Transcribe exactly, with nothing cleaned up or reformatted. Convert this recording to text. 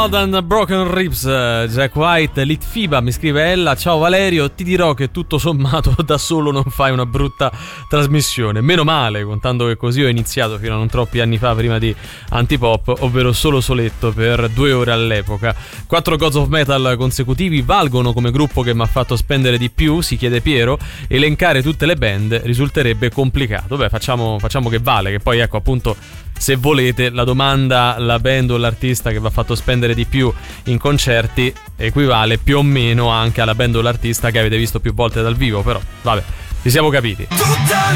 Blood and Broken Ribs, Jack White, Litfiba, mi scrive Ella. Ciao Valerio, ti dirò che tutto sommato da solo non fai una brutta trasmissione. Meno male, contando che così ho iniziato fino a non troppi anni fa, prima di Antipop, ovvero solo soletto per due ore all'epoca. Quattro Gods of Metal consecutivi valgono come gruppo che mi ha fatto spendere di più, si chiede Piero. Elencare tutte le band risulterebbe complicato. Beh, facciamo, facciamo che vale, che poi ecco appunto, se volete, la domanda, la band o l'artista che vi ha fatto spendere di più in concerti equivale più o meno anche alla band o l'artista che avete visto più volte dal vivo, però vabbè, ci siamo capiti.